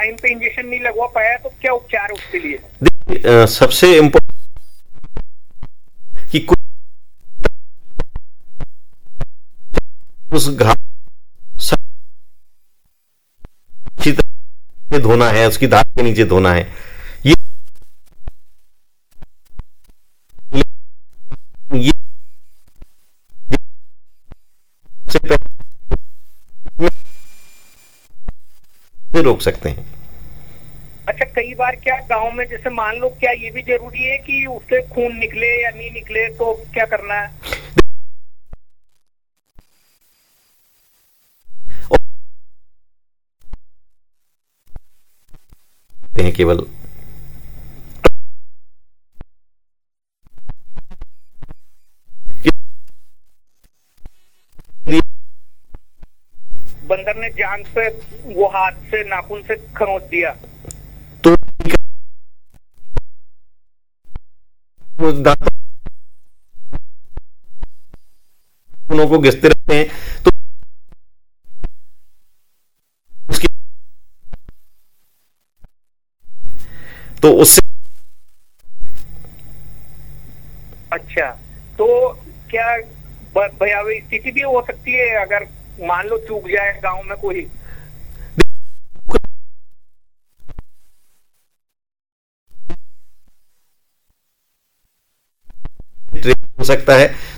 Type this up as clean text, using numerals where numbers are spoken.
Time पे injection नहीं लगवा पाया तो क्या उपचार है उसके लिए? देखिए, सबसे इम्पोर्टेंट कि उस घाव अच्छी तरह से धोना है, उसकी दाढ़ के नीचे धोना है। ये ये सबसे पहले से रोक सकते हैं। अच्छा, कई बार क्या गांव में जैसे मान लो, क्या ये भी जरूरी है कि उससे खून निकले या नहीं निकले, तो क्या करना है? हैं केवल बंदर ने जान पे वो हाथ से नाखून से खरोंच दिया तो दांतों को घिसते रहते हैं, तो उसकी तो उससे अच्छा, तो क्या भयावह स्थिति भी हो सकती है अगर मान लो चूक जाए गांव में कोई? हो सकता है।